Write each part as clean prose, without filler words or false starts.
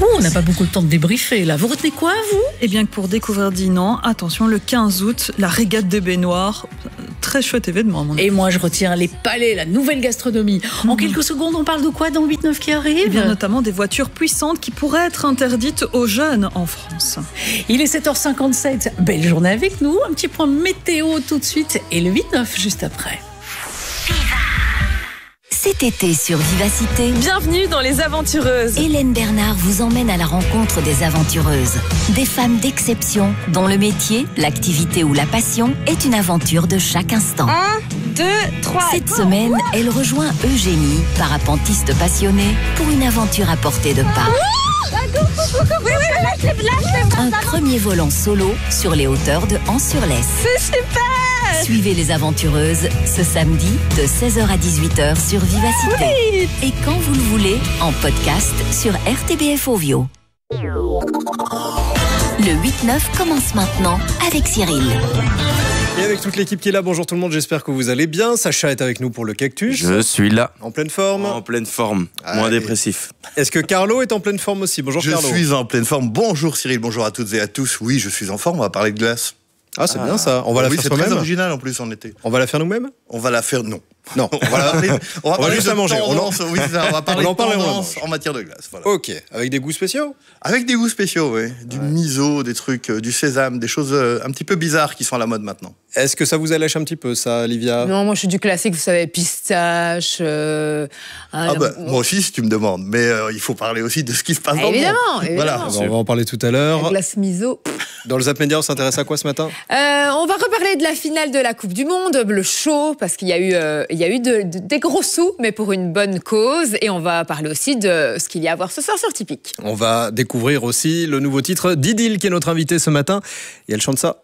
On n'a pas beaucoup de temps de débriefer là. Vous retenez quoi, vous ? Eh bien que pour découvrir Dinan, attention, le 15 août, la régate des baignoires. Très chouette événement, mon ami. Et moi, je retiens les palais, la nouvelle gastronomie. En quelques secondes, on parle de quoi dans le 8-9 qui arrive ? Eh bien notamment des voitures puissantes qui pourraient être interdites aux jeunes en France. Il est 7h57. Belle journée avec nous. Un petit point météo tout de suite et le 8-9 juste après. Cet été sur Vivacité, bienvenue dans Les Aventureuses. Hélène Bernard vous emmène à la rencontre des aventureuses. Des femmes d'exception dont le métier, l'activité ou la passion est une aventure de chaque instant. 1, 2, 3. Cette semaine, elle rejoint Eugénie, parapentiste passionnée, pour une aventure à portée de pas. Un premier vol en solo sur les hauteurs de Ans-sur-Lesse. C'est super! Suivez les aventureuses ce samedi de 16h à 18h sur Vivacité. Oui. Et quand vous le voulez, en podcast sur RTBF Ovio. Le 8-9 commence maintenant avec Cyril. Et avec toute l'équipe qui est là, bonjour tout le monde, j'espère que vous allez bien. Sacha est avec nous pour le Cactus. Je suis là. En pleine forme. En pleine forme, moins dépressif. Est-ce que Carlo est en pleine forme aussi ? Bonjour Carlo. Je suis en pleine forme. Bonjour Cyril, bonjour à toutes et à tous. Oui, je suis en forme, on va parler de glace. Ah, c'est bien ça. On va la faire c'est soi-même. très original en plus en été. On va la faire nous-mêmes ? On va la faire, non. Non. On va parler juste de la manger. tendance. Oui, c'est ça. On va parler On en de parle et on la tendance mange. en matière de glace. Voilà. Ok, avec des goûts spéciaux ? Avec des goûts spéciaux, oui. Du miso, des trucs, du sésame, des choses un petit peu bizarres qui sont à la mode maintenant. Est-ce que ça vous allèche un petit peu ça, Livia ? Non, moi je suis du classique, vous savez, pistache. Moi aussi, si tu me demandes. Mais il faut parler aussi de ce qui se passe dans le monde. Évidemment. Voilà. On va en parler tout à La l'heure. glace miso. Dans le Zap Média, on s'intéresse à quoi ce matin ? On va reparler de la finale de la Coupe du Monde, le show, parce qu'il y a eu des gros sous, mais pour une bonne cause. Et on va parler aussi de ce qu'il y a à voir ce soir sur Typique. On va découvrir aussi le nouveau titre d'Idylle qui est notre invitée ce matin. Et elle chante ça.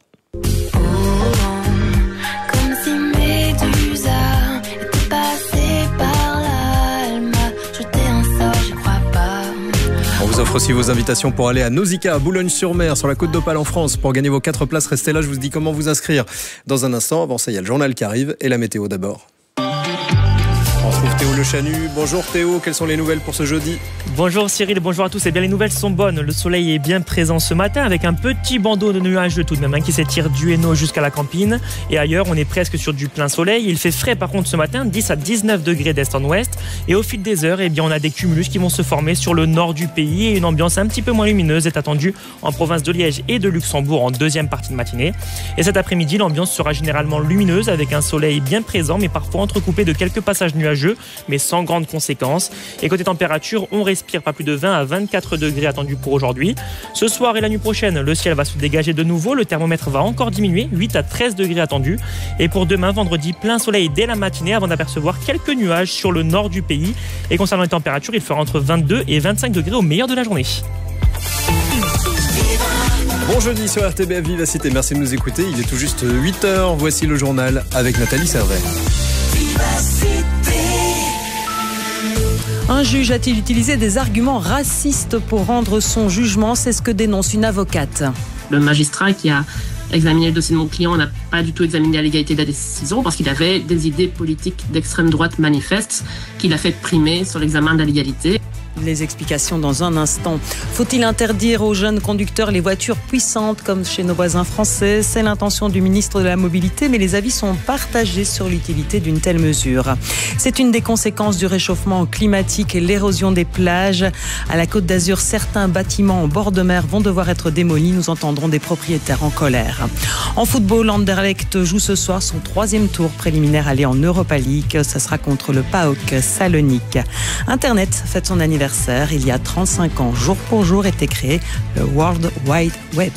Comme si Médusa était passée par là, elle m'a jeté un sort, j'y crois pas. On vous offre aussi vos invitations pour aller à Nausicaa, à Boulogne-sur-Mer, sur la Côte d'Opale en France. Pour gagner vos 4 places, restez là, je vous dis comment vous inscrire dans un instant. Avant ça, il y a le journal qui arrive et la météo d'abord. On retrouve Théo Le Chanu. Bonjour Théo, quelles sont les nouvelles pour ce jeudi ? Bonjour Cyril, bonjour à tous. Eh bien, les nouvelles sont bonnes. Le soleil est bien présent ce matin avec un petit bandeau de nuages tout de même qui s'étire du Hainaut jusqu'à la Campine. Et ailleurs, on est presque sur du plein soleil. Il fait frais par contre ce matin, 10 à 19 degrés d'est en ouest. Et au fil des heures, eh bien, on a des cumulus qui vont se former sur le nord du pays. Et une ambiance un petit peu moins lumineuse est attendue en province de Liège et de Luxembourg en deuxième partie de matinée. Et cet après-midi, l'ambiance sera généralement lumineuse avec un soleil bien présent, mais parfois entrecoupé de quelques passages nuageux, mais sans grandes conséquences. Et côté température, on respire pas plus de 20 à 24 degrés attendus pour aujourd'hui. Ce soir et la nuit prochaine, le ciel va se dégager de nouveau, le thermomètre va encore diminuer, 8 à 13 degrés attendus. Et pour demain, vendredi, plein soleil dès la matinée avant d'apercevoir quelques nuages sur le nord du pays. Et concernant les températures, il fera entre 22 et 25 degrés au meilleur de la journée. Bon jeudi sur RTBF Vivacité, merci de nous écouter. Il est tout juste 8h, voici le journal avec Nathalie Servet. Un juge a-t-il utilisé des arguments racistes pour rendre son jugement ? C'est ce que dénonce une avocate. Le magistrat qui a examiné le dossier de mon client n'a pas du tout examiné la légalité de la décision parce qu'il avait des idées politiques d'extrême droite manifestes qu'il a fait primer sur l'examen de la légalité. Les explications dans un instant. Faut-il interdire aux jeunes conducteurs les voitures puissantes comme chez nos voisins français ? C'est l'intention du ministre de la Mobilité, mais les avis sont partagés sur l'utilité d'une telle mesure. C'est une des conséquences du réchauffement climatique et l'érosion des plages. À la Côte d'Azur, certains bâtiments en bord de mer vont devoir être démolis. Nous entendrons des propriétaires en colère. En football, Anderlecht joue ce soir son 3e tour préliminaire aller en Europa League. Ça sera contre le PAOK Salonique. Internet fête son anniversaire. Il y a 35 ans, jour pour jour, était créé le World Wide Web.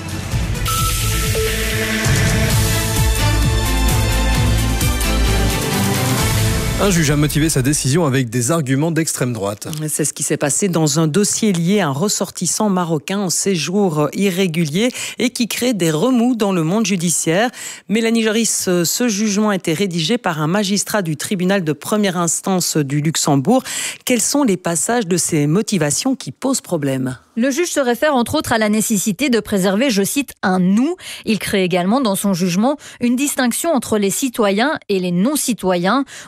Un juge a motivé sa décision avec des arguments d'extrême droite. C'est ce qui s'est passé dans un dossier lié à un ressortissant marocain en séjour irrégulier et qui crée des remous dans le monde judiciaire. Mélanie Joris, ce jugement a été rédigé par un magistrat du tribunal de première instance du Luxembourg. Quels sont les passages de ces motivations qui posent problème ? Le juge se réfère entre autres à la nécessité de préserver, je cite, un « nous ». Il crée également dans son jugement une distinction entre les citoyens et les non-citoyens, ou encore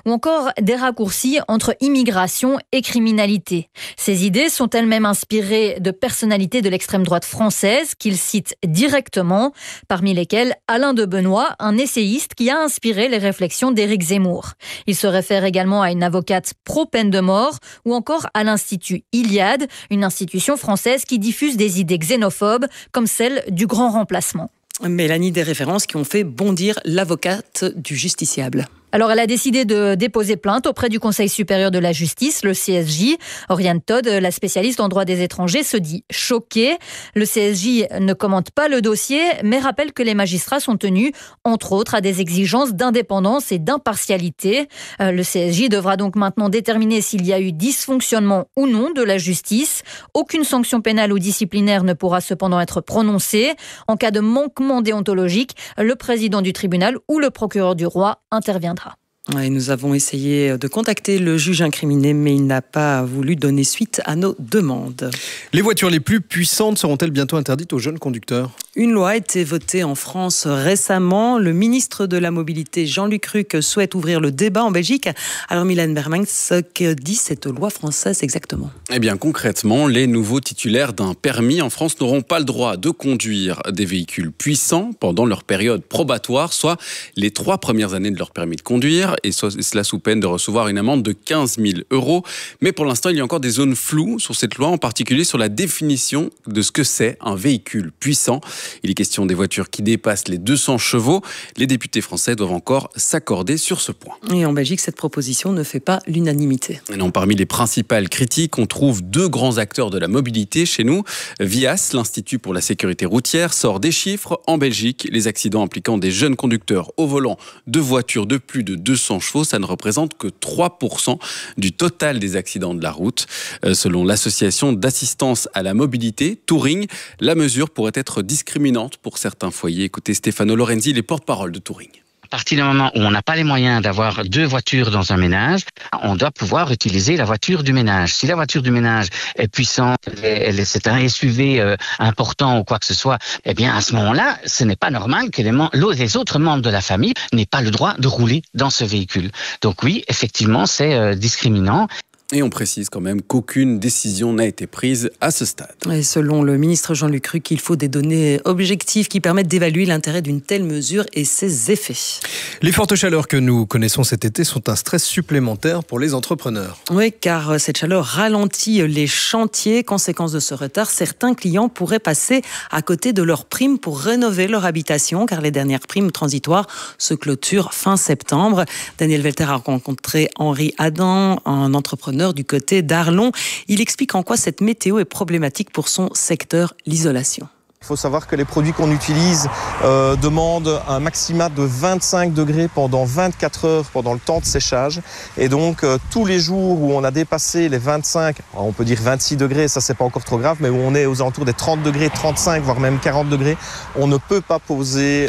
encore des raccourcis entre immigration et criminalité. Ces idées sont elles-mêmes inspirées de personnalités de l'extrême droite française qu'il cite directement, parmi lesquelles Alain de Benoît, un essayiste qui a inspiré les réflexions d'Éric Zemmour. Il se réfère également à une avocate pro-peine de mort ou encore à l'Institut Iliade, une institution française qui diffuse des idées xénophobes comme celle du grand remplacement. Mélanie, des références qui ont fait bondir l'avocate du justiciable. Alors, elle a décidé de déposer plainte auprès du Conseil supérieur de la justice, le CSJ. Oriane Todd, la spécialiste en droit des étrangers, se dit choquée. Le CSJ ne commente pas le dossier, mais rappelle que les magistrats sont tenus, entre autres, à des exigences d'indépendance et d'impartialité. Le CSJ devra donc maintenant déterminer s'il y a eu dysfonctionnement ou non de la justice. Aucune sanction pénale ou disciplinaire ne pourra cependant être prononcée. En cas de manquement déontologique, le président du tribunal ou le procureur du roi interviendra. Et nous avons essayé de contacter le juge incriminé, mais il n'a pas voulu donner suite à nos demandes. Les voitures les plus puissantes seront-elles bientôt interdites aux jeunes conducteurs ? Une loi a été votée en France récemment. Le ministre de la Mobilité, Jean-Luc Ruck, souhaite ouvrir le débat en Belgique. Alors Mylène Bermans, que dit cette loi française exactement ? Eh bien concrètement, les nouveaux titulaires d'un permis en France n'auront pas le droit de conduire des véhicules puissants pendant leur période probatoire, soit les 3 premières années de leur permis de conduire, et cela sous peine de recevoir une amende de 15 000 €. Mais pour l'instant, il y a encore des zones floues sur cette loi, en particulier sur la définition de ce que c'est un véhicule puissant. Il est question des voitures qui dépassent les 200 chevaux. Les députés français doivent encore s'accorder sur ce point. Et en Belgique, cette proposition ne fait pas l'unanimité. Non, parmi les principales critiques, on trouve 2 grands acteurs de la mobilité chez nous. VIAS, l'Institut pour la sécurité routière, sort des chiffres. En Belgique, les accidents impliquant des jeunes conducteurs au volant de voitures de plus de 200 chevaux, ça ne représente que 3% du total des accidents de la route. Selon l'association d'assistance à la mobilité, Touring, la mesure pourrait être discriminante pour certains foyers. Écoutez Stefano Lorenzi, les porte-parole de Touring. À partir du moment où on n'a pas les moyens d'avoir 2 voitures dans un ménage, on doit pouvoir utiliser la voiture du ménage. Si la voiture du ménage est puissante, c'est un SUV important ou quoi que ce soit, eh bien à ce moment-là, ce n'est pas normal que les autres membres de la famille n'aient pas le droit de rouler dans ce véhicule. Donc oui, effectivement, c'est discriminant. Et on précise quand même qu'aucune décision n'a été prise à ce stade. Et selon le ministre Jean-Luc Ruck, il faut des données objectives qui permettent d'évaluer l'intérêt d'une telle mesure et ses effets. Les fortes chaleurs que nous connaissons cet été sont un stress supplémentaire pour les entrepreneurs. Oui, car cette chaleur ralentit les chantiers. Conséquence de ce retard, certains clients pourraient passer à côté de leurs primes pour rénover leur habitation, car les dernières primes transitoires se clôturent fin septembre. Daniel Velter a rencontré Henri Adam, un entrepreneur du côté d'Arlon. Il explique en quoi cette météo est problématique pour son secteur, l'isolation. Il faut savoir que les produits qu'on utilise demandent un maximum de 25 degrés pendant 24 heures pendant le temps de séchage. Et donc, tous les jours où on a dépassé les 25, on peut dire 26 degrés, ça c'est pas encore trop grave, mais où on est aux alentours des 30 degrés, 35, voire même 40 degrés, on ne peut pas poser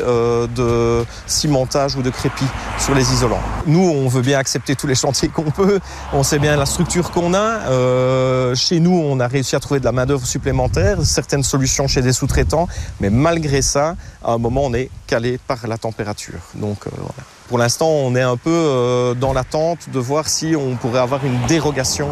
de cimentage ou de crépi sur les isolants. Nous, on veut bien accepter tous les chantiers qu'on peut. On sait bien la structure qu'on a. Chez nous, on a réussi à trouver de la main-d'œuvre supplémentaire, certaines solutions chez des sous-traitants. Mais malgré ça, à un moment, on est calé par la température. Donc, voilà. Pour l'instant, on est un peu dans l'attente de voir si on pourrait avoir une dérogation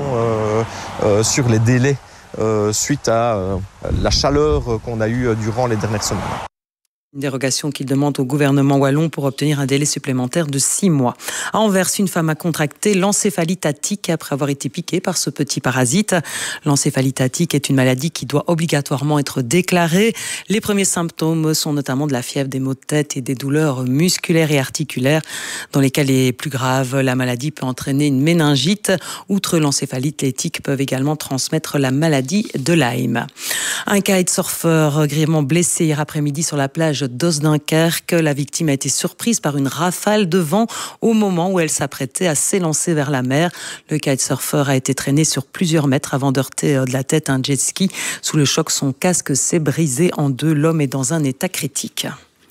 sur les délais suite à la chaleur qu'on a eue durant les dernières semaines. Une dérogation qu'il demande au gouvernement wallon pour obtenir un délai supplémentaire de 6 mois. À Anvers, une femme a contracté l'encéphalite attique après avoir été piquée par ce petit parasite. L'encéphalite attique est une maladie qui doit obligatoirement être déclarée. Les premiers symptômes sont notamment de la fièvre, des maux de tête et des douleurs musculaires et articulaires. Dans les cas les plus graves, la maladie peut entraîner une méningite. Outre l'encéphalite, les tiques peuvent également transmettre la maladie de Lyme. Un kitesurfer grièvement blessé hier après-midi sur la plage d'Osdunkerque. La victime a été surprise par une rafale de vent au moment où elle s'apprêtait à s'élancer vers la mer. Le kitesurfer a été traîné sur plusieurs mètres avant d'heurter de la tête un jet ski. Sous le choc, son casque s'est brisé en 2. L'homme est dans un état critique.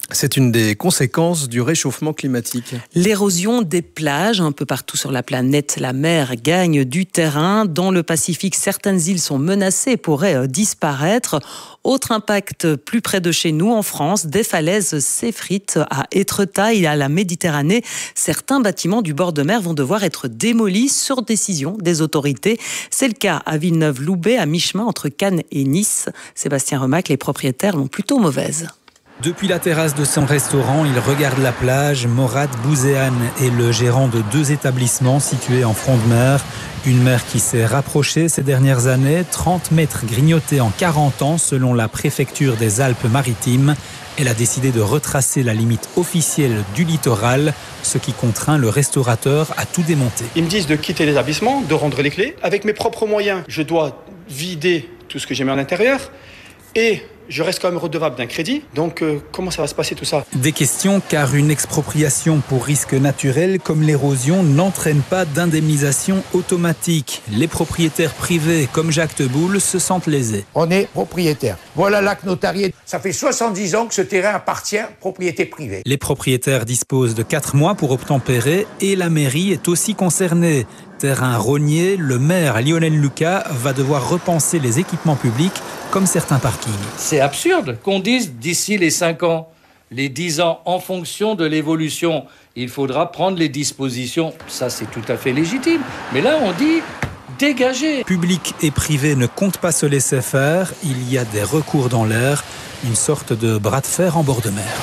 C'est une des conséquences du réchauffement climatique. L'érosion des plages, un peu partout sur la planète, la mer gagne du terrain. Dans le Pacifique, certaines îles sont menacées et pourraient disparaître. Autre impact plus près de chez nous, en France, des falaises s'effritent à Étretat et à la Méditerranée. Certains bâtiments du bord de mer vont devoir être démolis sur décision des autorités. C'est le cas à Villeneuve-Loubet, à mi-chemin entre Cannes et Nice. Sébastien Remac, les propriétaires l'ont plutôt mauvaise. Depuis la terrasse de son restaurant, il regarde la plage. Morad Bouzéane est le gérant de 2 établissements situés en front de mer. Une mer qui s'est rapprochée ces dernières années, 30 mètres grignotés en 40 ans selon la préfecture des Alpes-Maritimes. Elle a décidé de retracer la limite officielle du littoral, ce qui contraint le restaurateur à tout démonter. Ils me disent de quitter l'établissement, de rendre les clés. Avec mes propres moyens, je dois vider tout ce que j'ai mis à l'intérieur et je reste quand même redevable d'un crédit. Donc comment ça va se passer tout ça ? Des questions car une expropriation pour risque naturel comme l'érosion n'entraîne pas d'indemnisation automatique. Les propriétaires privés comme Jacques Teboul se sentent lésés. On est propriétaire. Voilà l'acte notarié. Ça fait 70 ans que ce terrain appartient à propriété privée. Les propriétaires disposent de 4 mois pour obtempérer et la mairie est aussi concernée. Terrain rogné, le maire Lionel Lucas va devoir repenser les équipements publics comme certains parkings. C'est absurde qu'on dise d'ici les 5 ans, les 10 ans, en fonction de l'évolution, il faudra prendre les dispositions. Ça, c'est tout à fait légitime. Mais là, on dit dégager. Public et privé ne comptent pas se laisser faire. Il y a des recours dans l'air, une sorte de bras de fer en bord de mer.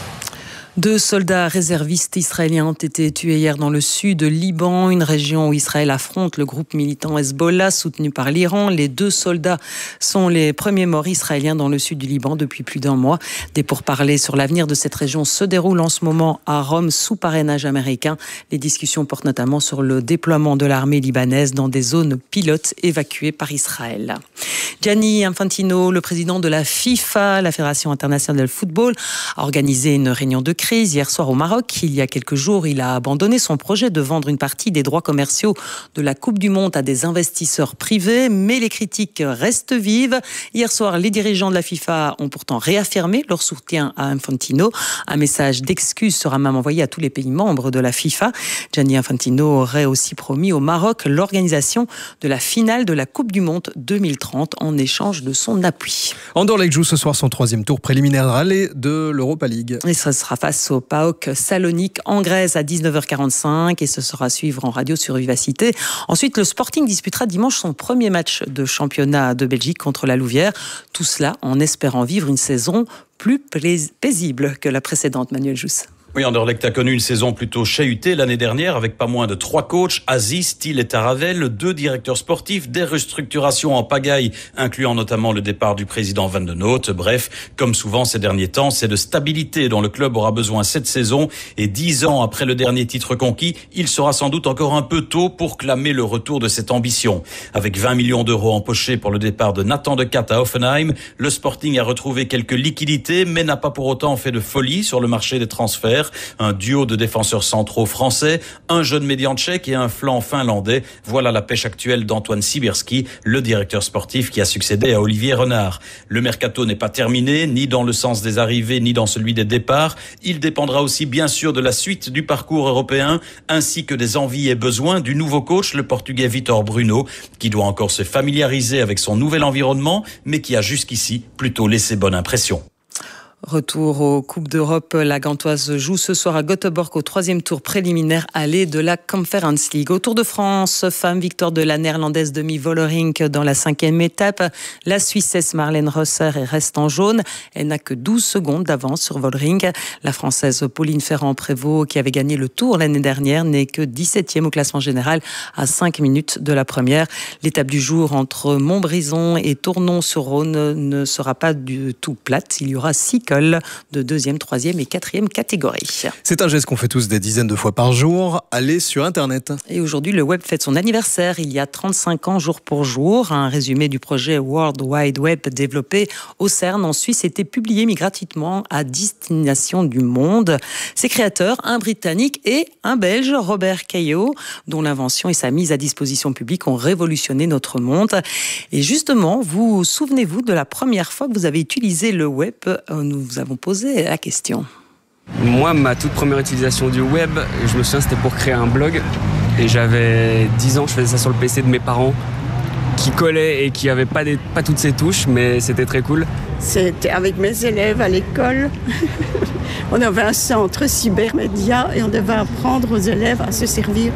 2 soldats réservistes israéliens ont été tués hier dans le sud Liban, une région où Israël affronte le groupe militant Hezbollah soutenu par l'Iran. Les 2 soldats sont les premiers morts israéliens dans le sud du Liban depuis plus d'1 mois. Des pourparlers sur l'avenir de cette région se déroulent en ce moment à Rome sous parrainage américain. Les discussions portent notamment sur le déploiement de l'armée libanaise dans des zones pilotes évacuées par Israël. Gianni Infantino, le président de la FIFA, la Fédération internationale de football, a organisé une réunion de crise hier soir au Maroc. Il y a quelques jours, il a abandonné son projet de vendre une partie des droits commerciaux de la Coupe du Monde à des investisseurs privés, mais les critiques restent vives. Hier soir, les dirigeants de la FIFA ont pourtant réaffirmé leur soutien à Infantino. Un message d'excuse sera même envoyé à tous les pays membres de la FIFA. Gianni Infantino aurait aussi promis au Maroc l'organisation de la finale de la Coupe du Monde 2030 en échange de son appui. Anderlecht joue ce soir son 3e tour préliminaire rallye de l'Europa League. Et ce sera face au PAOK Salonique en Grèce à 19h45 et ce sera à suivre en radio sur Vivacité. Ensuite, le Sporting disputera dimanche son premier match de championnat de Belgique contre la Louvière. Tout cela en espérant vivre une saison plus paisible que la précédente, Manuel Jousse. Oui, Anderlecht a connu une saison plutôt chahutée l'année dernière avec pas moins de 3 coachs, Aziz, Thiel et Taravel, 2 directeurs sportifs, des restructurations en pagaille, incluant notamment le départ du président Van den Noot. Bref, comme souvent ces derniers temps, c'est de stabilité dont le club aura besoin cette saison et 10 ans après le dernier titre conquis, il sera sans doute encore un peu tôt pour clamer le retour de cette ambition. Avec 20 millions d'euros empochés pour le départ de Nathan De Cat à Hoffenheim, le Sporting a retrouvé quelques liquidités mais n'a pas pour autant fait de folie sur le marché des transferts. Un duo de défenseurs centraux français, un jeune médian tchèque et un flanc finlandais. Voilà la pêche actuelle d'Antoine Sibierski, le directeur sportif qui a succédé à Olivier Renard. Le mercato n'est pas terminé, ni dans le sens des arrivées, ni dans celui des départs. Il dépendra aussi bien sûr de la suite du parcours européen, ainsi que des envies et besoins du nouveau coach, le portugais Vitor Bruno, qui doit encore se familiariser avec son nouvel environnement, mais qui a jusqu'ici plutôt laissé bonne impression. Retour aux Coupes d'Europe, la Gantoise joue ce soir à Göteborg au 3e tour préliminaire aller de la Conference League. Au Tour de France, femme, victoire de la néerlandaise Demi Vollering dans la 5e étape. La Suissesse Marlène Rosser reste en jaune. Elle n'a que 12 secondes d'avance sur Vollering. La Française Pauline Ferrand-Prévot, qui avait gagné le Tour l'année dernière, n'est que 17e au classement général à 5 minutes de la première. L'étape du jour entre Montbrison et Tournon-sur-Rhône ne sera pas du tout plate. Il y aura 6 cols de 2e, 3e et 4e catégorie. C'est un geste qu'on fait tous des dizaines de fois par jour, aller sur Internet. Et aujourd'hui, le web fête son anniversaire. Il y a 35 ans, jour pour jour, un résumé du projet World Wide Web développé au CERN en Suisse était publié gratuitement à destination du monde. Ses créateurs, un Britannique et un Belge, Robert Caillot, dont l'invention et sa mise à disposition publique ont révolutionné notre monde. Et justement, vous souvenez-vous de la première fois que vous avez utilisé le web? Nous vous avons posé la question. Moi, ma toute première utilisation du web, je me souviens, c'était pour créer un blog. Et j'avais 10 ans, je faisais ça sur le PC de mes parents, qui collait et qui n'avait pas toutes ces touches, mais c'était très cool. C'était avec mes élèves à l'école. On avait un centre cybermédia et on devait apprendre aux élèves à se servir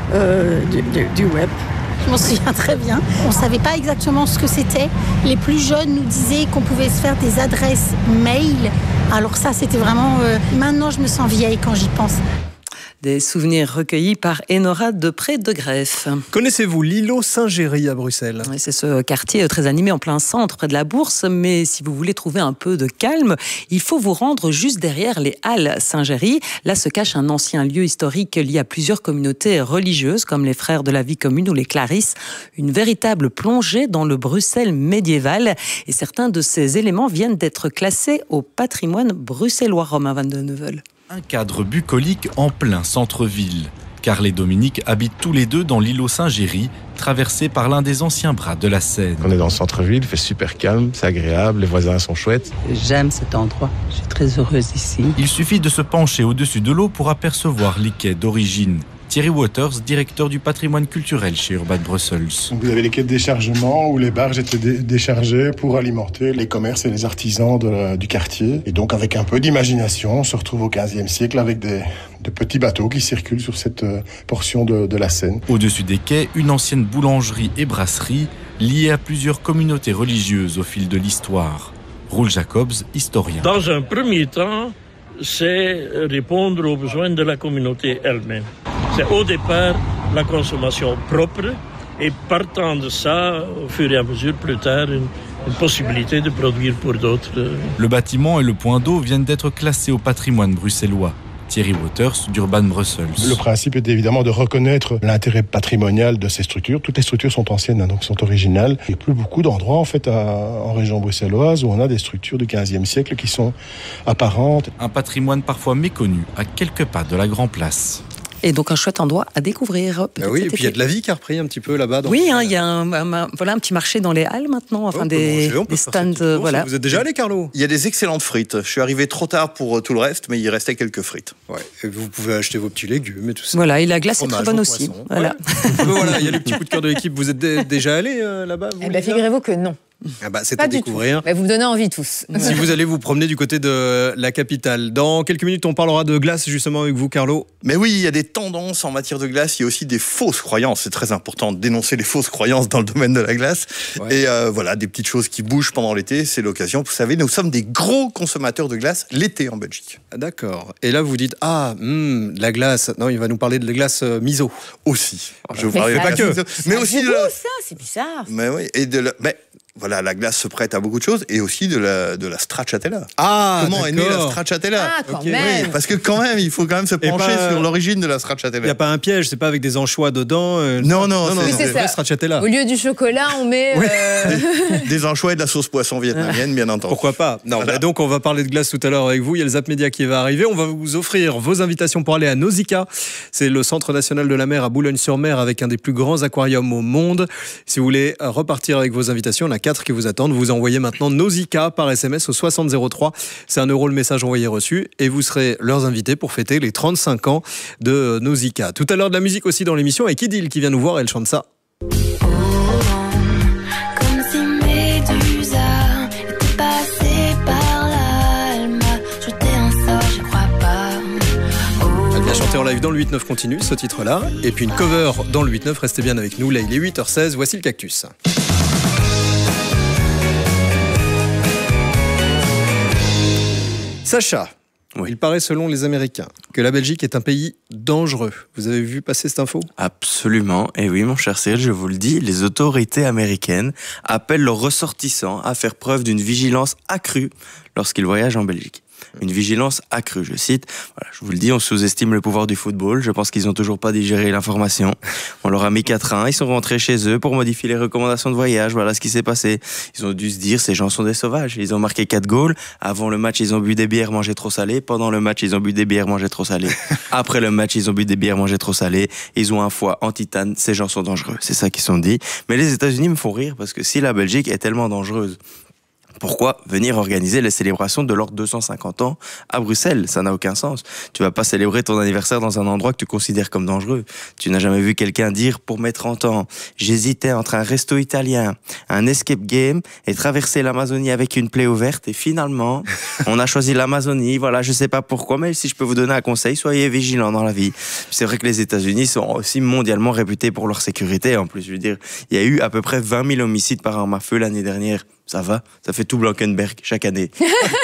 du web. Je m'en souviens très bien. On ne savait pas exactement ce que c'était. Les plus jeunes nous disaient qu'on pouvait se faire des adresses mail. Alors ça, c'était vraiment... Maintenant, je me sens vieille quand j'y pense. Des souvenirs recueillis par Enora Depré de Greff. Connaissez-vous l'îlot Saint-Géry à Bruxelles ? Oui, c'est ce quartier très animé en plein centre, près de la Bourse. Mais si vous voulez trouver un peu de calme, il faut vous rendre juste derrière les Halles Saint-Géry. Là se cache un ancien lieu historique lié à plusieurs communautés religieuses, comme les Frères de la Vie commune ou les Clarisses. Une véritable plongée dans le Bruxelles médiéval. Et certains de ces éléments viennent d'être classés au patrimoine bruxellois. Romain Van de Neuvel. Un cadre bucolique en plein centre-ville. Carl et Dominique habitent tous les deux dans l'îlot Saint-Géry, traversé par l'un des anciens bras de la Seine. On est dans le centre-ville, il fait super calme, c'est agréable, les voisins sont chouettes. J'aime cet endroit, je suis très heureuse ici. Il suffit de se pencher au-dessus de l'eau pour apercevoir les quais d'origine. Thierry Waters, directeur du patrimoine culturel chez Urban Brussels. Vous avez les quais de déchargement où les barges étaient déchargées pour alimenter les commerces et les artisans du quartier. Et donc avec un peu d'imagination, on se retrouve au XVe siècle avec de petits bateaux qui circulent sur cette portion de la Seine. Au-dessus des quais, une ancienne boulangerie et brasserie liée à plusieurs communautés religieuses au fil de l'histoire. Roel Jacobs, historien. Dans un premier temps, c'est répondre aux besoins de la communauté elle-même. C'est au départ la consommation propre et partant de ça, au fur et à mesure, plus tard, une possibilité de produire pour d'autres. Le bâtiment et le point d'eau viennent d'être classés au patrimoine bruxellois. Thierry Waters d'Urban Brussels. Le principe est évidemment de reconnaître l'intérêt patrimonial de ces structures. Toutes les structures sont anciennes, donc sont originales. Il n'y a plus beaucoup d'endroits en fait en région bruxelloise où on a des structures du XVe siècle qui sont apparentes. Un patrimoine parfois méconnu à quelques pas de la Grand Place. Et donc un chouette endroit à découvrir. Oui, et puis il y a de la vie qui a repris un petit peu là-bas. Oui, il y a un petit marché dans les halles maintenant, enfin des stands. Voilà. Vous êtes déjà allé, Carlo ? Il y a des excellentes frites. Je suis arrivé trop tard pour tout le reste, mais il restait quelques frites. Ouais. Et vous pouvez acheter vos petits légumes et tout ça. Voilà, et la glace est très bonne aussi. Voilà. Voilà, il y a le petit coup de cœur de l'équipe. Vous êtes déjà allé là-bas ? Figurez-vous que non. C'est pas à découvrir. Mais vous me donnez envie tous. Si vous allez vous promener du côté de la capitale. Dans quelques minutes, on parlera de glace justement avec vous, Carlo. Mais oui, il y a des tendances en matière de glace. Il y a aussi des fausses croyances. C'est très important de dénoncer les fausses croyances dans le domaine de la glace. Ouais. Et voilà, des petites choses qui bougent pendant l'été. C'est l'occasion. Vous savez, nous sommes des gros consommateurs de glace l'été en Belgique. D'accord. Et là, vous dites, la glace. Non, il va nous parler de la glace miso. Aussi. Je vous parle pas que. Mais aussi de ça, c'est bizarre. Mais oui. Et voilà, la glace se prête à beaucoup de choses et aussi de la stracciatella. Comment est née la stracciatella ? Quand même. Oui, parce que il faut quand même se pencher sur l'origine de la stracciatella. Il n'y a pas un piège, c'est pas avec des anchois dedans. Non, c'est vrai stracciatella. Au lieu du chocolat, on met des anchois et de la sauce poisson vietnamienne, bien entendu. Pourquoi pas ? Non, donc on va parler de glace tout à l'heure avec vous. Il y a le Zap Média qui va arriver. On va vous offrir vos invitations pour aller à Nausicaa. C'est le Centre national de la mer à Boulogne-sur-Mer avec un des plus grands aquariums au monde. Si vous voulez repartir avec vos invitations, on a 4 qui vous attendent. Vous envoyez maintenant Nausicaa par SMS au 6003. C'est €1 le message envoyé reçu et vous serez leurs invités pour fêter les 35 ans de Nausicaa. Tout à l'heure de la musique aussi dans l'émission avec Idil qui vient nous voir, elle chante ça. Comme si Médusa était passée par là, elle m'a jeté un sort, je crois pas. Elle vient chanter en live dans le 8-9 continue, ce titre-là. Et puis une cover dans le 8-9, restez bien avec nous. Là, il est 8h16, voici le Cactus. Sacha, il paraît selon les Américains que la Belgique est un pays dangereux. Vous avez vu passer cette info ? Absolument. Et oui, mon cher Cyril, je vous le dis, les autorités américaines appellent leurs ressortissants à faire preuve d'une vigilance accrue lorsqu'ils voyagent en Belgique. Une vigilance accrue, je cite. Voilà, je vous le dis, on sous-estime le pouvoir du football. Je pense qu'ils n'ont toujours pas digéré l'information. On leur a mis 4-1, ils sont rentrés chez eux pour modifier les recommandations de voyage. Voilà ce qui s'est passé. Ils ont dû se dire, ces gens sont des sauvages. Ils ont marqué 4 goals. Avant le match, ils ont bu des bières, mangé trop salé. Pendant le match, ils ont bu des bières, mangé trop salé. Après le match, ils ont bu des bières, mangé trop salé. Ils ont un foie en titane. Ces gens sont dangereux. C'est ça qu'ils se sont dit. Mais les États-Unis me font rire parce que si la Belgique est tellement dangereuse, Pourquoi venir organiser les célébrations de leurs 250 ans à Bruxelles? Ça n'a aucun sens. Tu vas pas célébrer ton anniversaire dans un endroit que tu considères comme dangereux. Tu n'as jamais vu quelqu'un dire pour mes 30 ans, j'hésitais entre un resto italien, un escape game et traverser l'Amazonie avec une plaie ouverte et finalement, on a choisi l'Amazonie. Voilà, je sais pas pourquoi, mais si je peux vous donner un conseil, soyez vigilants dans la vie. C'est vrai que les États-Unis sont aussi mondialement réputés pour leur sécurité. En plus, je veux dire, il y a eu à peu près 20 000 homicides par arme à feu l'année dernière. Ça va, ça fait tout Blankenberg chaque année.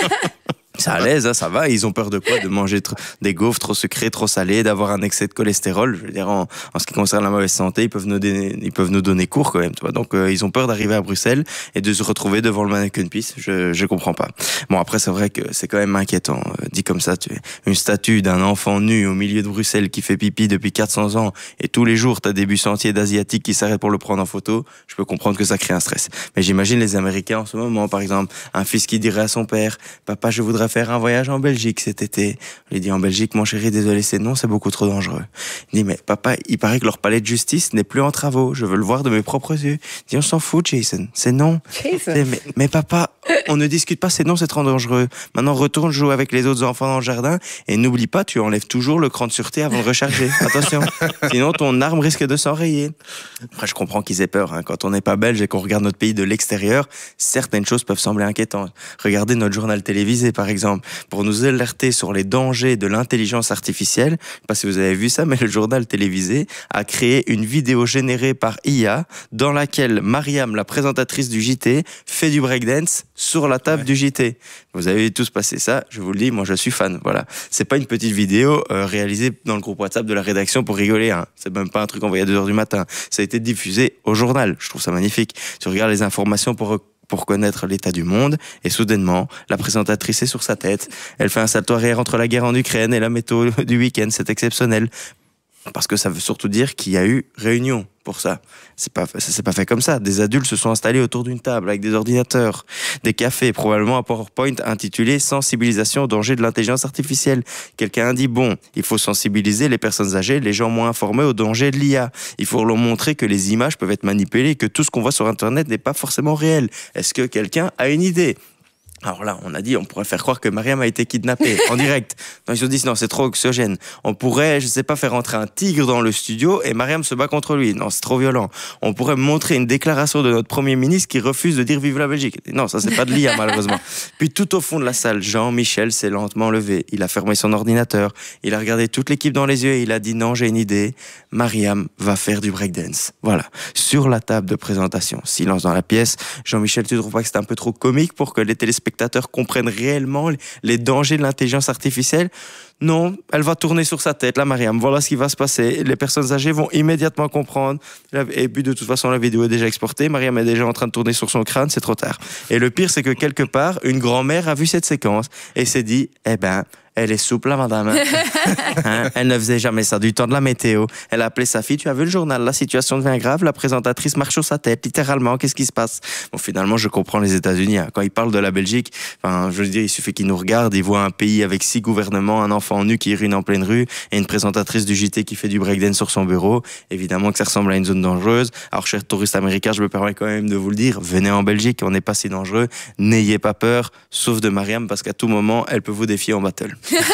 C'est à l'aise, hein, ça va. Ils ont peur de quoi? De manger des gaufres trop sucrés, trop salés, d'avoir un excès de cholestérol. Je veux dire, en ce qui concerne la mauvaise santé, ils peuvent nous donner cours quand même. Tu vois. Donc, ils ont peur d'arriver à Bruxelles et de se retrouver devant le Mannequin Peace. Je comprends pas. Bon, après, c'est vrai que c'est quand même inquiétant. Dit comme ça, une statue d'un enfant nu au milieu de Bruxelles qui fait pipi depuis 400 ans et tous les jours, t'as des bus entiers d'Asiatiques qui s'arrêtent pour le prendre en photo. Je peux comprendre que ça crée un stress. Mais j'imagine les Américains en ce moment, par exemple, un fils qui dirait à son père, papa, je voudrais faire un voyage en Belgique cet été. Il dit en Belgique, mon chéri, désolé, c'est non, c'est beaucoup trop dangereux. Il dit, mais papa, il paraît que leur palais de justice n'est plus en travaux. Je veux le voir de mes propres yeux. Il dit, on s'en fout, Jason. C'est non. Mais papa, on ne discute pas, c'est non, c'est trop dangereux. Maintenant, retourne jouer avec les autres enfants dans le jardin et n'oublie pas, tu enlèves toujours le cran de sûreté avant de recharger. Attention. Sinon, ton arme risque de s'enrayer. Après, je comprends qu'ils aient peur, hein. Quand on n'est pas belge et qu'on regarde notre pays de l'extérieur, certaines choses peuvent sembler inquiétantes. Regardez notre journal télévisé, par exemple, pour nous alerter sur les dangers de l'intelligence artificielle. Je ne sais pas si vous avez vu ça, mais le journal télévisé a créé une vidéo générée par IA dans laquelle Mariam, la présentatrice du JT, fait du breakdance sur la table du JT. Vous avez tous passé ça, je vous le dis, moi je suis fan. Voilà. C'est pas une petite vidéo réalisée dans le groupe WhatsApp de la rédaction pour rigoler. Hein. C'est même pas un truc envoyé à 2h du matin. Ça a été diffusé au journal. Je trouve ça magnifique. Tu regardes les informations pour connaître l'état du monde, et soudainement, la présentatrice est sur sa tête. Elle fait un salto arrière entre la guerre en Ukraine et la météo du week-end. C'est exceptionnel. Parce que ça veut surtout dire qu'il y a eu réunion pour ça. Ça s'est pas fait comme ça. Des adultes se sont installés autour d'une table avec des ordinateurs, des cafés, probablement un PowerPoint intitulé « Sensibilisation au danger de l'intelligence artificielle ». Quelqu'un a dit « Bon, il faut sensibiliser les personnes âgées, les gens moins informés au danger de l'IA. Il faut leur montrer que les images peuvent être manipulées, que tout ce qu'on voit sur Internet n'est pas forcément réel. Est-ce que quelqu'un a une idée ?» Alors là, on a dit, on pourrait faire croire que Mariam a été kidnappée en direct. Donc ils ont dit, non, c'est trop oxygène. On pourrait, je sais pas, faire entrer un tigre dans le studio et Mariam se bat contre lui. Non, c'est trop violent. On pourrait montrer une déclaration de notre Premier ministre qui refuse de dire vive la Belgique. Non, ça c'est pas de l'IA, malheureusement. Puis tout au fond de la salle, Jean-Michel s'est lentement levé. Il a fermé son ordinateur. Il a regardé toute l'équipe dans les yeux et il a dit, non, j'ai une idée. Mariam va faire du breakdance. Voilà. Sur la table de présentation. Silence dans la pièce. Jean-Michel, tu trouves pas que c'est un peu trop comique pour que les téléspectateurs comprennent réellement les dangers de l'intelligence artificielle? Non, elle va tourner sur sa tête, la Mariam. Voilà ce qui va se passer. Les personnes âgées vont immédiatement comprendre. Et puis de toute façon, la vidéo est déjà exportée. Mariam est déjà en train de tourner sur son crâne, c'est trop tard. Et le pire, c'est que quelque part, une grand-mère a vu cette séquence et s'est dit, eh ben, elle est souple, la madame. Hein? Elle ne faisait jamais ça du temps de la météo. Elle a appelé sa fille, tu as vu le journal, la situation devient grave, la présentatrice marche sur sa tête, littéralement, qu'est-ce qui se passe? Bon, finalement, je comprends les États-Unis. Hein. Quand ils parlent de la Belgique, enfin, je veux dire, il suffit qu'ils nous regardent, ils voient un pays avec 6 gouvernements, un enfant nu qui urine en pleine rue et une présentatrice du JT qui fait du breakdance sur son bureau. Évidemment que ça ressemble à une zone dangereuse. Alors, chers touristes américains, je me permets quand même de vous le dire, venez en Belgique, on n'est pas si dangereux. N'ayez pas peur, sauf de Mariam, parce qu'à tout moment, elle peut vous défier en battle.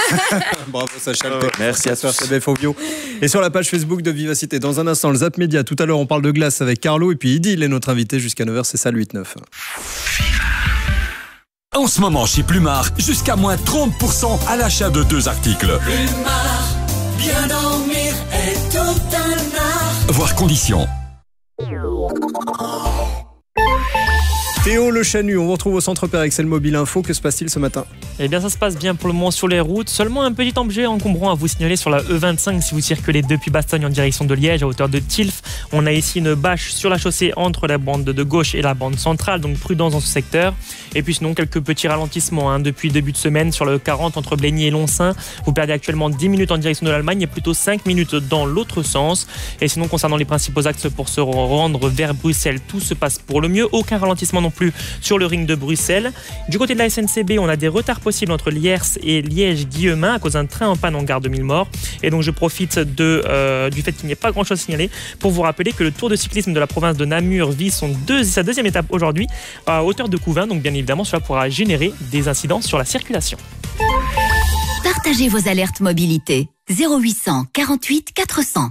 Bravo Sacha. Merci à tous. Et sur la page Facebook de Vivacité, dans un instant, le Zap Média. Tout à l'heure, on parle de glace avec Carlo et puis Idil est notre invité jusqu'à 9h, c'est ça le 8-9. En ce moment, chez Plumard, jusqu'à moins 30% à l'achat de 2 articles. Plumard, bien dormir est tout un art. Voir conditions. Théo Le Chanu, on vous retrouve au centre Père Excel Mobile Info. Que se passe-t-il ce matin? Eh bien, ça se passe bien pour le moment sur les routes. Seulement un petit objet encombrant à vous signaler sur la E25 si vous circulez depuis Bastogne en direction de Liège à hauteur de Tilf. On a ici une bâche sur la chaussée entre la bande de gauche et la bande centrale, donc prudence dans ce secteur. Et puis sinon, quelques petits ralentissements depuis début de semaine sur le 40 entre Blény et Lonsin. Vous perdez actuellement 10 minutes en direction de l'Allemagne et plutôt 5 minutes dans l'autre sens. Et sinon, concernant les principaux axes pour se rendre vers Bruxelles, tout se passe pour le mieux. Aucun ralentissement non plus sur le ring de Bruxelles. Du côté de la SNCB, on a des retards possibles entre Liers et Liège-Guillemin à cause d'un train en panne en gare de Millemort. Et donc je profite du fait qu'il n'y ait pas grand chose à signaler pour vous rappeler que le Tour de cyclisme de la province de Namur vit sa deuxième étape aujourd'hui à hauteur de Couvin. Donc bien évidemment, cela pourra générer des incidents sur la circulation. Partagez vos alertes mobilité. 0800 48 400.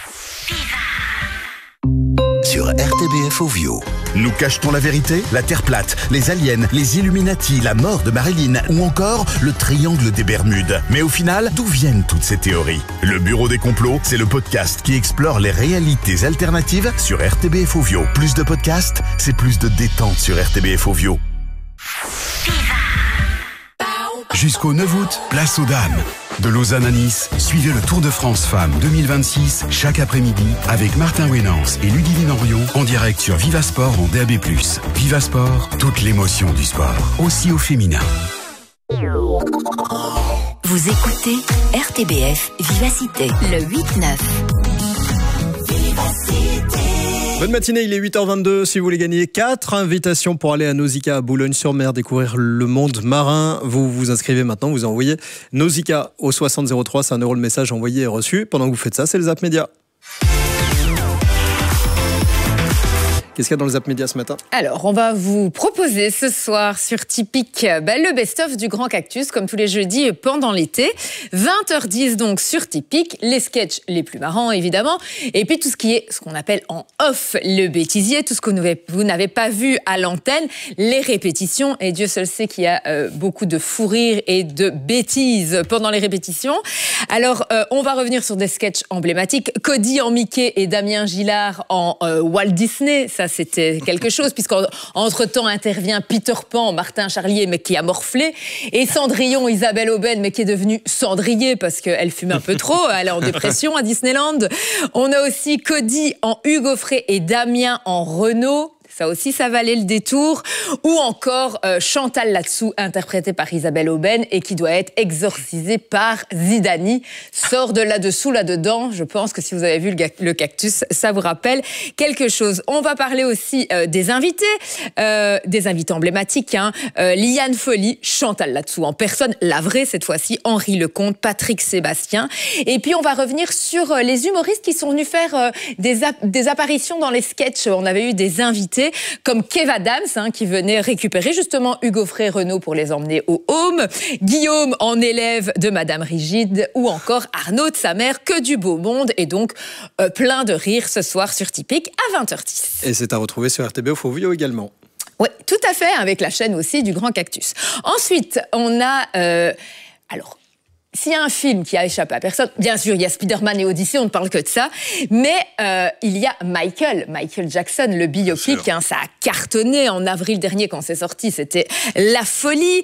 Sur RTBF Ovio. Nous cachetons la vérité, la Terre plate, les aliens, les Illuminati, la mort de Marilyn ou encore le triangle des Bermudes. Mais au final, d'où viennent toutes ces théories? Le Bureau des complots, c'est le podcast qui explore les réalités alternatives sur RTBF Ovio. Plus de podcasts, c'est plus de détente sur RTBF Ovio. Jusqu'au 9 août, place aux dames. De Lausanne à Nice, suivez le Tour de France Femmes 2026 chaque après-midi avec Martin Wénance et Ludivine Orion en direct sur Vivasport en DAB+. Vivasport, toute l'émotion du sport, aussi au féminin. Vous écoutez RTBF Vivacité, le 8-9. Bonne matinée, il est 8h22. Si vous voulez gagner 4 invitations pour aller à Nausicaa à Boulogne-sur-Mer, découvrir le monde marin, vous vous inscrivez maintenant, vous envoyez Nausicaa au 6003, c'est 1 € le message envoyé et reçu. Pendant que vous faites ça, c'est le Zap Média. Qu'est-ce qu'il y a dans le Zap Média ce matin? Alors, on va vous proposer ce soir sur Typique le best-of du Grand Cactus, comme tous les jeudis pendant l'été. 20h10 donc sur Typique, les sketchs les plus marrants évidemment, et puis tout ce qui est ce qu'on appelle en off le bêtisier, tout ce que vous n'avez pas vu à l'antenne, les répétitions, et Dieu seul sait qu'il y a beaucoup de fou rire et de bêtises pendant les répétitions. Alors, on va revenir sur des sketchs emblématiques. Cody en Mickey et Damien Gillard en Walt Disney, ça c'était quelque chose, puisqu'entre-temps intervient Peter Pan, Martin Charlier, mais qui a morflé, et Cendrillon, Isabelle Aubin, mais qui est devenue Cendrier parce qu'elle fume un peu trop, elle est en dépression à Disneyland. On a aussi Cody en Hugo Frey et Damien en Renault. Ça aussi, ça valait le détour. Ou encore Chantal Latsou, interprétée par Isabelle Aubin et qui doit être exorcisée par Zidani. Sort de là-dessous, là-dedans. Je pense que si vous avez vu le cactus, ça vous rappelle quelque chose. On va parler aussi des invités emblématiques. Liane Folly, Chantal Latsou en personne, la vraie cette fois-ci, Henri Lecomte, Patrick Sébastien. Et puis on va revenir sur les humoristes qui sont venus faire des apparitions dans les sketchs. On avait eu des invités comme Kev Adams, qui venait récupérer justement Hugo Frey Renault pour les emmener au home, Guillaume en élève de Madame Rigide, ou encore Arnaud de sa mère, que du beau monde, et donc plein de rires ce soir sur Typique à 20h10. Et c'est à retrouver sur RTBF Ovio également. Oui, tout à fait, avec la chaîne aussi du Grand Cactus. Ensuite, on a... S'il y a un film qui a échappé à personne, bien sûr, il y a Spider-Man et Odyssey, on ne parle que de ça, mais il y a Michael Jackson, le biopic, ça a cartonné en avril dernier quand c'est sorti, c'était la folie.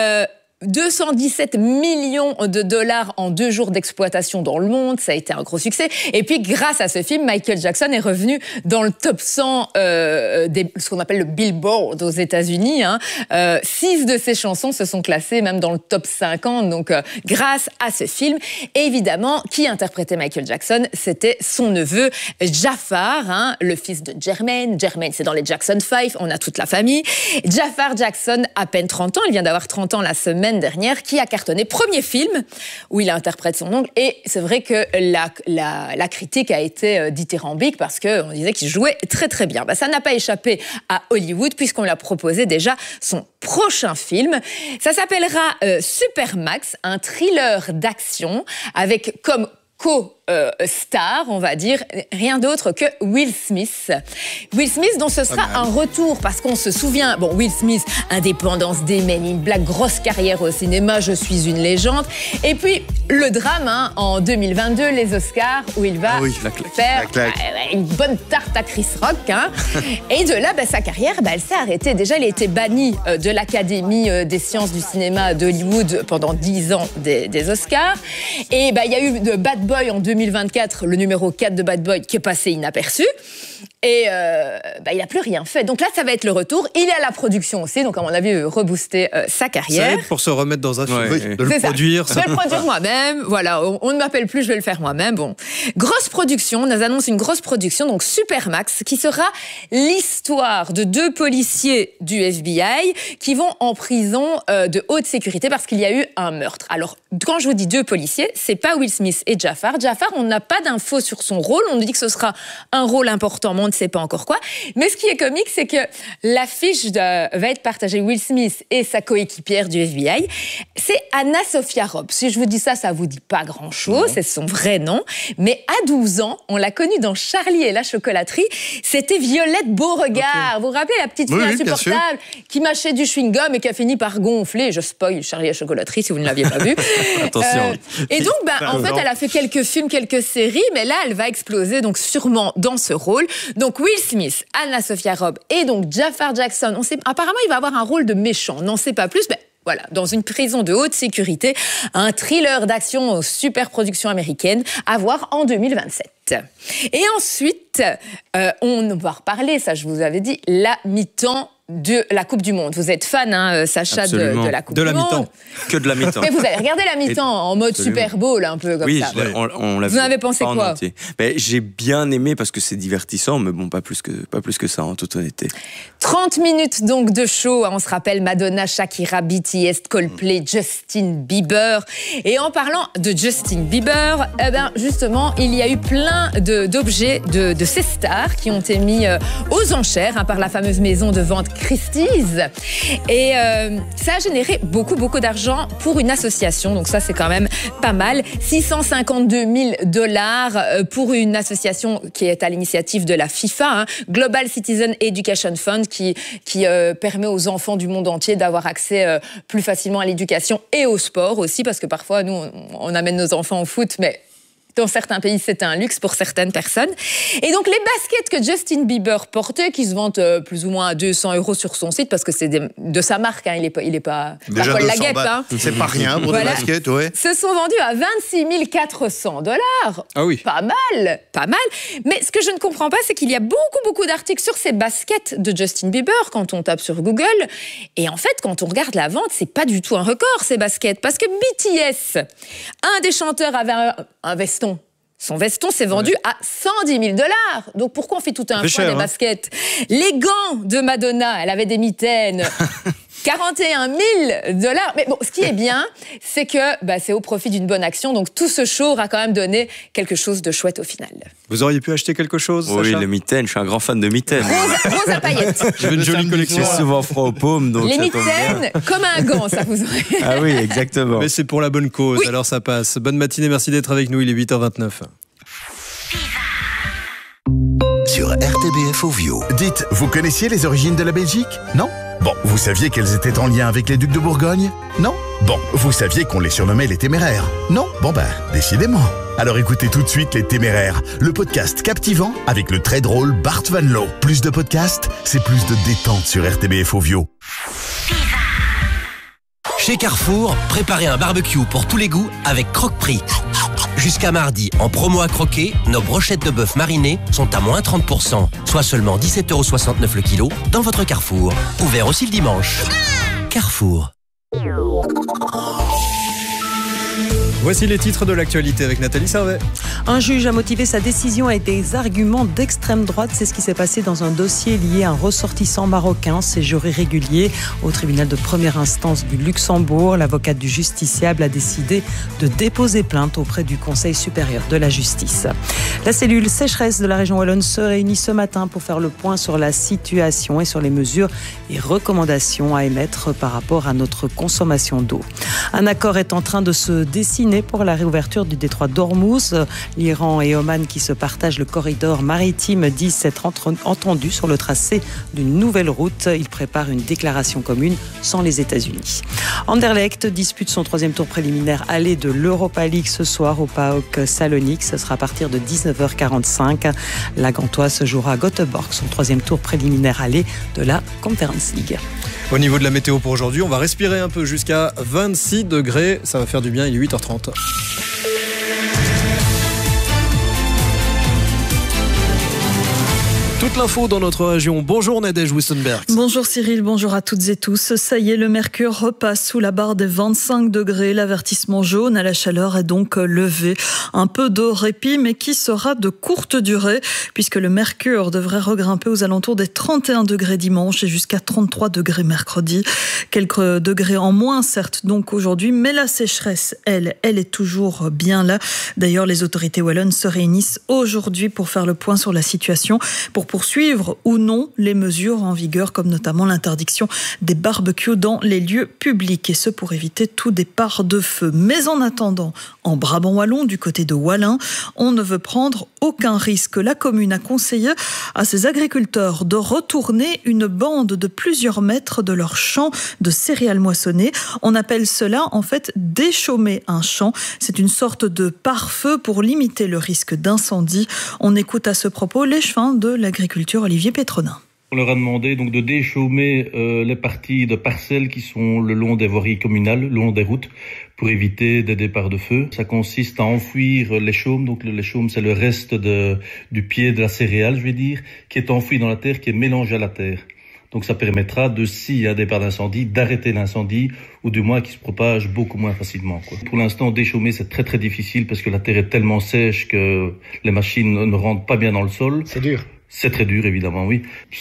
217 millions de dollars en 2 jours d'exploitation dans le monde, ça a été un gros succès. Et puis, grâce à ce film, Michael Jackson est revenu dans le top 100 ce qu'on appelle le Billboard aux États-Unis. 6 de ses chansons se sont classées même dans le top 50. Donc, grâce à ce film, et évidemment, qui interprétait Michael Jackson? C'était son neveu Jafar, le fils de Jermaine. Jermaine, c'est dans les Jackson 5, on a toute la famille. Jafar Jackson, à peine 30 ans, il vient d'avoir 30 ans la semaine dernière, qui a cartonné. Premier film où il interprète son oncle, et c'est vrai que la critique a été dithyrambique parce qu'on disait qu'il jouait très très bien. Ça n'a pas échappé à Hollywood puisqu'on lui a proposé déjà son prochain film. Ça s'appellera Supermax, un thriller d'action avec comme co-star, on va dire, rien d'autre que Will Smith. Will Smith, dont ce sera un retour, parce qu'on se souvient, Will Smith, Indépendance des Men in Black, grosse carrière au cinéma, Je suis une légende. Et puis, le drame, en 2022, les Oscars, où il va faire une bonne tarte à Chris Rock. Et de là, sa carrière, elle s'est arrêtée. Déjà, il a été banni de l'Académie des sciences du cinéma d'Hollywood pendant 10 ans des Oscars. Et il y a eu de Bad Boy en 2024, le numéro 4 de Bad Boy, qui est passé inaperçu. Et il n'a plus rien fait. Donc là, ça va être le retour. Il est à la production aussi, donc à mon avis, rebooster sa carrière. Ça aide pour se remettre dans un film, de le C'est produire. Ça. Je vais le produire moi-même. Voilà, on ne m'appelle plus, je vais le faire moi-même. Bon, grosse production. On nous annonce une grosse production, donc Supermax, qui sera l'histoire de 2 policiers du FBI qui vont en prison de haute sécurité parce qu'il y a eu un meurtre. Alors, quand je vous dis 2 policiers, c'est pas Will Smith et Jafar. Jafar, on n'a pas d'infos sur son rôle. On nous dit que ce sera un rôle important, mais on ne sait pas encore quoi. Mais ce qui est comique, c'est que l'affiche va être partagée Will Smith et sa coéquipière du FBI. C'est Anna Sophia Robb. Si je vous dis ça, ça vous dit pas grand-chose. C'est son vrai nom. Mais à 12 ans, on l'a connue dans Charlie et la chocolaterie. C'était Violette Beauregard. Vous vous rappelez la petite fille insupportable qui mâchait du chewing-gum et qui a fini par gonfler. Je spoil Charlie et la chocolaterie si vous ne l'aviez pas vu. Attention. Et donc, en fait, elle a fait quelques films, quelques séries, mais là, elle va exploser donc sûrement dans ce rôle. Donc Will Smith, Anna Sophia Robb et donc Jafar Jackson. On sait, apparemment, il va avoir un rôle de méchant. On n'en sait pas plus, mais voilà, dans une prison de haute sécurité, un thriller d'action aux super productions américaines à voir en 2027. Et ensuite, on va reparler, ça je vous avais dit, la mi-temps de la Coupe du Monde. Vous êtes fan, Sacha, de la Coupe du Monde. mi-temps. Que de la mi-temps. Mais vous avez regardé la mi-temps en mode Super Bowl, un peu comme ça. Oui, on l'a vu. Vous en avez pensé quoi? J'ai bien aimé parce que c'est divertissant, mais bon, pas plus que ça, en toute honnêteté. 30 minutes donc de show. On se rappelle Madonna, Shakira, BTS, Coldplay, Justin Bieber. Et en parlant de Justin Bieber, justement, il y a eu plein d'objets de ces stars qui ont été mis aux enchères par la fameuse maison de vente Christie's. Et ça a généré beaucoup d'argent pour une association. Donc ça, c'est quand même pas mal. $652 000 pour une association qui est à l'initiative de la FIFA, Global Citizen Education Fund, qui permet aux enfants du monde entier d'avoir accès plus facilement à l'éducation et au sport aussi, parce que parfois, nous, on amène nos enfants au foot, mais dans certains pays, c'est un luxe pour certaines personnes. Et donc, les baskets que Justin Bieber portait, qui se vendent plus ou moins à 200 € sur son site, parce que c'est de sa marque, il est pas déjà Paul Laguette. C'est pas rien pour des baskets, ouais. Se sont vendus à $26 400. Ah oui. Pas mal. Mais ce que je ne comprends pas, c'est qu'il y a beaucoup d'articles sur ces baskets de Justin Bieber quand on tape sur Google. Et en fait, quand on regarde la vente, c'est pas du tout un record, ces baskets. Parce que BTS, un des chanteurs avait un veston. Son veston s'est vendu à $110 000. Donc pourquoi on fait tout un point des baskets? Les gants de Madonna, elle avait des mitaines. $41 000. Mais bon, ce qui est bien, c'est que c'est au profit d'une bonne action. Donc tout ce show aura quand même donné quelque chose de chouette au final. Vous auriez pu acheter quelque chose, Oui, Sacha? les mitaines. Je suis un grand fan de mitaines. Rose à paillettes. J'ai une jolie collection. J'ai souvent froid aux paumes, donc les ça tombe bien. mitaines, comme un gant, ça vous aurait... Ah oui, exactement. Mais c'est pour la bonne cause, alors ça passe. Bonne matinée, merci d'être avec nous, il est 8h29. Sur RTBF Ovio. Dites, vous connaissiez les origines de la Belgique? Non? Bon, vous saviez qu'elles étaient en lien avec les ducs de Bourgogne? Non? Bon, vous saviez qu'on les surnommait les Téméraires? Non? Bon décidément. Alors écoutez tout de suite Les Téméraires, le podcast captivant avec le très drôle Bart Van Loo. Plus de podcasts, c'est plus de détente sur RTBF Ovio. Chez Carrefour, préparez un barbecue pour tous les goûts avec Croque-Prix. Jusqu'à mardi, en promo à croquer, nos brochettes de bœuf marinées sont à moins 30%, soit seulement 17,69 € le kilo dans votre Carrefour. Ouvert aussi le dimanche. Carrefour. Voici les titres de l'actualité avec Nathalie Servet. Un juge a motivé sa décision avec des arguments d'extrême droite. C'est ce qui s'est passé dans un dossier lié à un ressortissant marocain, séjour irrégulier. Au tribunal de première instance du Luxembourg, l'avocate du justiciable a décidé de déposer plainte auprès du Conseil supérieur de la justice. La cellule sécheresse de la région wallonne se réunit ce matin pour faire le point sur la situation et sur les mesures et recommandations à émettre par rapport à notre consommation d'eau. Un accord est en train de se dessiner pour la réouverture du détroit d'Ormuz. L'Iran et Oman qui se partagent le corridor maritime disent s'être entendus sur le tracé d'une nouvelle route. Ils préparent une déclaration commune sans les États-Unis. Anderlecht dispute son troisième tour préliminaire aller de l'Europa League ce soir au PAOK Salonique. Ce sera à partir de 19h45. La Gantoise jouera à Göteborg son troisième tour préliminaire aller de la Conference League. Au niveau de la météo pour aujourd'hui, on va respirer un peu jusqu'à 26 degrés. Ça va faire du bien, il est 8h30. Toute l'info dans notre région. Bonjour Nadège Wissenberg. Bonjour Cyril, bonjour à toutes et tous. Ça y est, le mercure repasse sous la barre des 25 degrés. L'avertissement jaune à la chaleur est donc levé. Un peu de répit, mais qui sera de courte durée, puisque le mercure devrait regrimper aux alentours des 31 degrés dimanche et jusqu'à 33 degrés mercredi. Quelques degrés en moins, certes, donc aujourd'hui, mais la sécheresse, elle est toujours bien là. D'ailleurs, les autorités wallonnes se réunissent aujourd'hui pour faire le point sur la situation, pour poursuivre ou non les mesures en vigueur, comme notamment l'interdiction des barbecues dans les lieux publics, et ce pour éviter tout départ de feu. Mais en attendant, en Brabant wallon, du côté de Wallin, on ne veut prendre aucun risque. La commune a conseillé à ses agriculteurs de retourner une bande de plusieurs mètres de leur champ de céréales moissonnées. On appelle cela en fait déchaumer un champ. C'est une sorte de pare-feu pour limiter le risque d'incendie. On écoute à ce propos l'échevin de l'agriculture Olivier Pétronin. On leur a demandé donc de déchaumer les parties de parcelles qui sont le long des voiries communales, le long des routes, pour éviter des départs de feu. Ça consiste à enfouir les chaumes. Donc les chaumes, c'est le reste du pied de la céréale, je vais dire, qui est enfoui dans la terre, qui est mélangé à la terre. Donc ça permettra de, s'il y a départ d'incendie, d'arrêter l'incendie, ou du moins qu'il se propage beaucoup moins facilement, quoi. Pour l'instant, déchaumer, c'est très très difficile parce que la terre est tellement sèche que les machines ne rentrent pas bien dans le sol. C'est dur. C'est très dur, évidemment, oui.